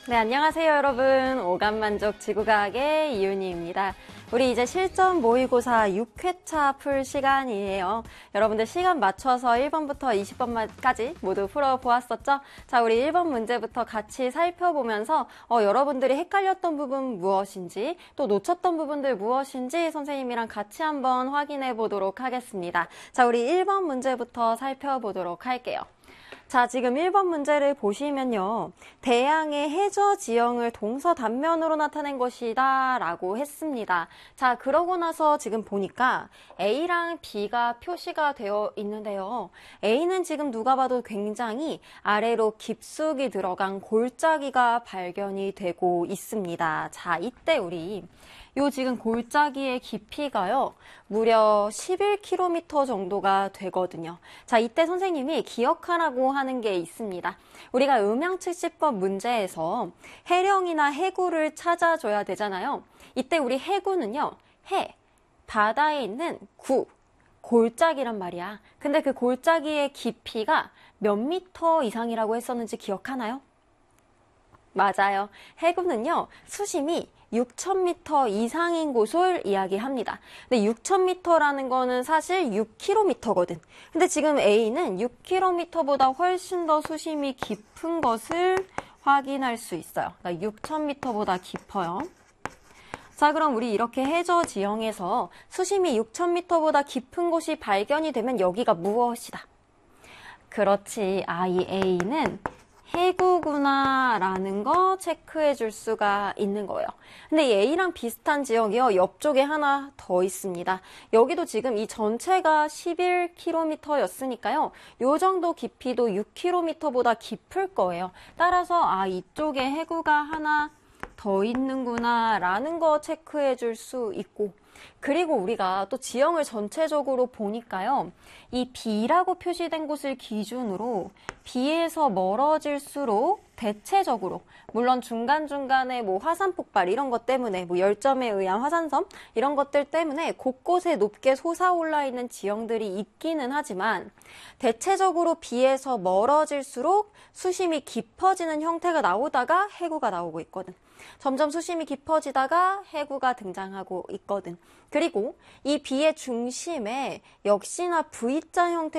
네, 안녕하세요, 여러분. 오감만족 지구과학의 이윤희입니다. 우리 이제 실전 모의고사 6회차 풀 시간이에요. 여러분들 시간 맞춰서 1번부터 20번까지 모두 풀어보았었죠? 자, 우리 1번 문제부터 같이 살펴보면서 여러분들이 헷갈렸던 부분 무엇인지, 또 놓쳤던 부분들 무엇인지 선생님이랑 같이 한번 확인해 보도록 하겠습니다. 자, 우리 1번 문제부터 살펴보도록 할게요. 자, 지금 1번 문제를 보시면요. 대양의 해저 지형을 동서 단면으로 나타낸 것이다 라고 했습니다. 자, 그러고 나서 지금 보니까 A랑 B가 표시가 되어 있는데요. A는 지금 누가 봐도 굉장히 아래로 깊숙이 들어간 골짜기가 발견이 되고 있습니다. 자, 이때 우리 요 지금 골짜기의 깊이가요, 무려 11km 정도가 되거든요. 자, 이때 선생님이 기억하라고 하는 게 있습니다. 우리가 음양측시법 문제에서 해령이나 해구를 찾아줘야 되잖아요. 이때 우리 해구는요, 바다에 있는 구, 골짜기란 말이야. 근데 그 골짜기의 깊이가 몇 미터 이상이라고 했었는지 기억하나요? 맞아요. 해구는요, 수심이 6,000m 이상인 곳을 이야기합니다. 근데 6,000m라는 거는 사실 6km거든. 근데 지금 A는 6km보다 훨씬 더 수심이 깊은 것을 확인할 수 있어요. 그러니까 6,000m보다 깊어요. 자, 그럼 우리 이렇게 해저 지형에서 수심이 6,000m보다 깊은 곳이 발견이 되면 여기가 무엇이다? 그렇지. 이 A는 해구구나 라는 거 체크해 줄 수가 있는 거예요. 근데 이 A랑 비슷한 지역이요, 옆쪽에 하나 더 있습니다. 여기도 지금 이 전체가 11km였으니까요. 요 정도 깊이도 6km보다 깊을 거예요. 따라서 이쪽에 해구가 하나 더 있는구나 라는 거 체크해 줄 수 있고, 그리고 우리가 또 지형을 전체적으로 보니까요, 이 B라고 표시된 곳을 기준으로 B에서 멀어질수록 대체적으로, 물론 중간중간에 화산 폭발 이런 것 때문에 열점에 의한 화산섬 이런 것들 때문에 곳곳에 높게 솟아올라 있는 지형들이 있기는 하지만 대체적으로 B에서 멀어질수록 수심이 깊어지는 형태가 나오다가 해구가 나오고 있거든. 점점 수심이 깊어지다가 해구가 등장하고 있거든. 그리고 이 B의 중심에 역시나 V자 형태